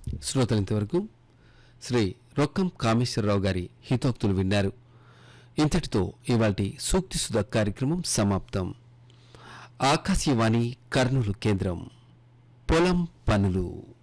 శ్రోతలు ఇంతవరకు శ్రీ రొక్కం కామేశ్వరరావు గారి హితోక్తులు విన్నారు. ఇంతటితో ఇవాల్టి సూక్తి సుధా కార్యక్రమం సమాప్తం. ఆకాశవాణి కర్నూలు కేంద్రం. పొలం పనులు.